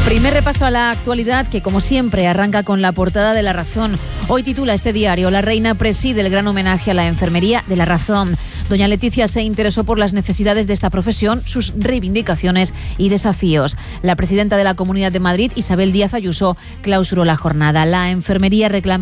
Primer repaso a la actualidad que, como siempre, arranca con la portada de La Razón. Hoy titula este diario: La reina preside el gran homenaje a la enfermería de La Razón. Doña Leticia se interesó por las necesidades de esta profesión, sus reivindicaciones y desafíos. La presidenta de la Comunidad de Madrid, Isabel Díaz Ayuso, clausuró la jornada. La enfermería reclama